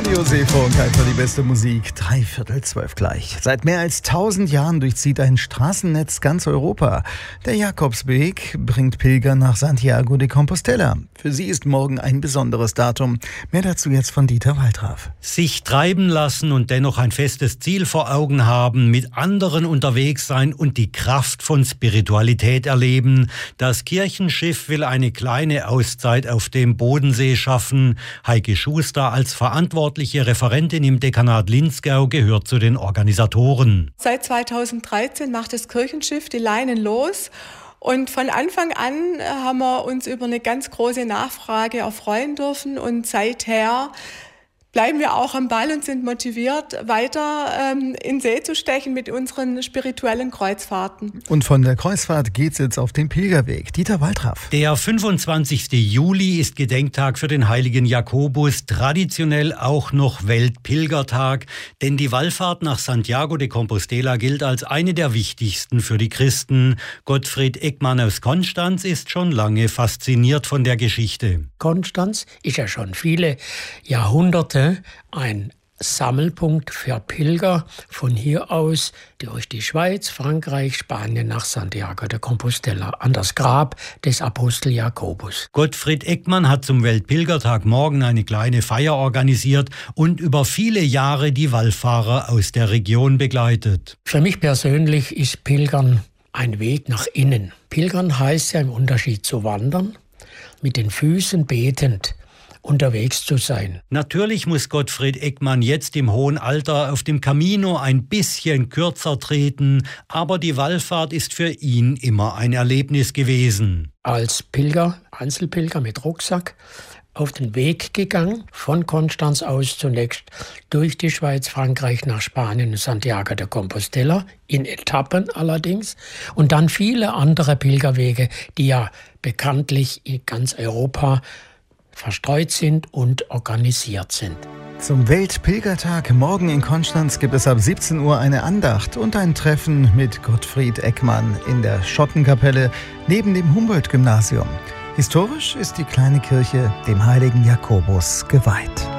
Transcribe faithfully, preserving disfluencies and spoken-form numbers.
Radio Seefunk, einfach die beste Musik. Drei Viertel zwölf gleich. Seit mehr als tausend Jahren durchzieht ein Straßennetz ganz Europa. Der Jakobsweg bringt Pilger nach Santiago de Compostela. Für sie ist morgen ein besonderes Datum. Mehr dazu jetzt von Dieter Waldraff. Sich treiben lassen und dennoch ein festes Ziel vor Augen haben, mit anderen unterwegs sein und die Kraft von Spiritualität erleben. Das Kirchenschiff will eine kleine Auszeit auf dem Bodensee schaffen. Heike Schuster als verantwortliche Referentin im Dekanat Linzgau gehört zu den Organisatoren. Seit zweitausenddreizehn macht das Kirchenschiff die Leinen los. Und von Anfang an haben wir uns über eine ganz große Nachfrage erfreuen dürfen. Und seither bleiben wir auch am Ball und sind motiviert, weiter ähm, in See zu stechen mit unseren spirituellen Kreuzfahrten. Und von der Kreuzfahrt geht's jetzt auf den Pilgerweg. Dieter Waldraff. Der fünfundzwanzigste Juli ist Gedenktag für den heiligen Jakobus, traditionell auch noch Weltpilgertag, denn die Wallfahrt nach Santiago de Compostela gilt als eine der wichtigsten für die Christen. Gottfried Eckmann aus Konstanz ist schon lange fasziniert von der Geschichte. Konstanz ist ja schon viele Jahrhunderte ein Sammelpunkt für Pilger von hier aus durch die Schweiz, Frankreich, Spanien nach Santiago de Compostela an das Grab des Apostel Jakobus. Gottfried Eckmann hat zum Weltpilgertag morgen eine kleine Feier organisiert und über viele Jahre die Wallfahrer aus der Region begleitet. Für mich persönlich ist Pilgern ein Weg nach innen. Pilgern heißt ja im Unterschied zu wandern, mit den Füßen betend unterwegs zu sein. Natürlich muss Gottfried Eckmann jetzt im hohen Alter auf dem Camino ein bisschen kürzer treten, aber die Wallfahrt ist für ihn immer ein Erlebnis gewesen. Als Pilger, Einzelpilger mit Rucksack, auf den Weg gegangen, von Konstanz aus zunächst durch die Schweiz, Frankreich nach Spanien und Santiago de Compostela, in Etappen allerdings, und dann viele andere Pilgerwege, die ja bekanntlich in ganz Europa verstreut sind und organisiert sind. Zum Weltpilgertag morgen in Konstanz gibt es ab siebzehn Uhr eine Andacht und ein Treffen mit Gottfried Eckmann in der Schottenkapelle neben dem Humboldt-Gymnasium. Historisch ist die kleine Kirche dem heiligen Jakobus geweiht.